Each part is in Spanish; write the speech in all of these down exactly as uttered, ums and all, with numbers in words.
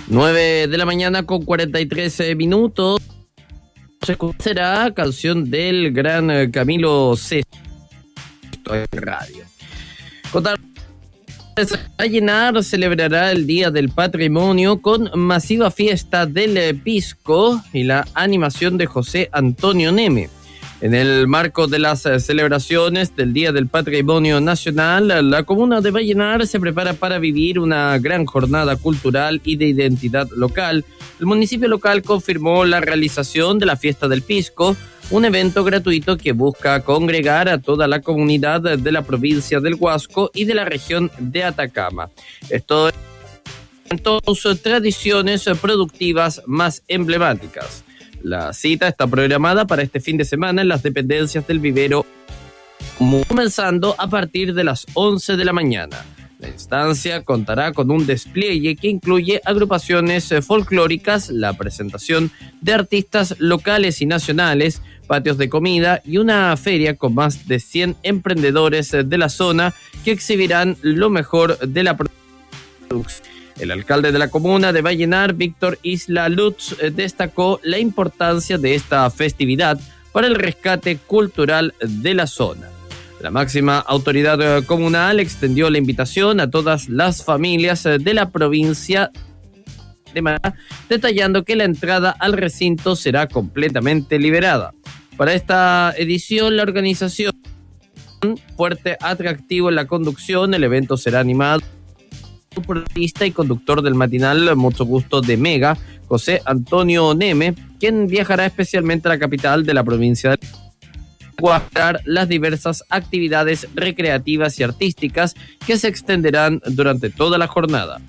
nueve de la mañana con cuarenta y tres minutos. Se escuchará canción del gran Camilo Sesto en radio. Contar Vallenar celebrará el Día del Patrimonio con masiva fiesta del Pisco y la animación de José Antonio Neme. En el marco de las celebraciones del Día del Patrimonio Nacional, la comuna de Vallenar se prepara para vivir una gran jornada cultural y de identidad local. El municipio local confirmó la realización de la Fiesta del Pisco, un evento gratuito que busca congregar a toda la comunidad de la provincia del Huasco y de la región de Atacama. Esto en todas sus tradiciones productivas más emblemáticas. La cita está programada para este fin de semana en las dependencias del vivero, comenzando a partir de las once de la mañana. La instancia contará con un despliegue que incluye agrupaciones folclóricas, la presentación de artistas locales y nacionales, patios de comida y una feria con más de cien emprendedores de la zona que exhibirán lo mejor de la producción. El alcalde de la comuna de Vallenar, Víctor Isla Lutz, destacó la importancia de esta festividad para el rescate cultural de la zona. La máxima autoridad comunal extendió la invitación a todas las familias de la provincia de Vallenar, detallando que la entrada al recinto será completamente liberada. Para esta edición, la organización fuerte atractivo en la conducción, el evento será animado periodista y conductor del matinal Mucho Gusto de Mega, José Antonio Neme, quien viajará especialmente a la capital de la provincia de Guadalajara, las diversas actividades recreativas y artísticas que se extenderán durante toda la jornada.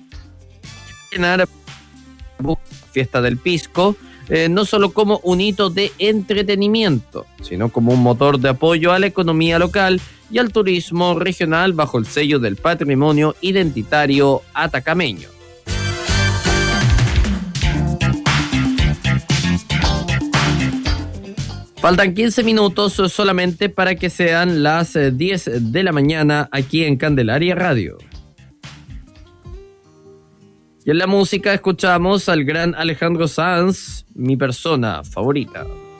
Fiesta del Pisco, eh, no solo como un hito de entretenimiento, sino como un motor de apoyo a la economía local y al turismo regional bajo el sello del patrimonio identitario atacameño. Faltan quince minutos solamente para que sean las diez de la mañana aquí en Candelaria Radio. Y en la música escuchamos al gran Alejandro Sanz, mi persona favorita.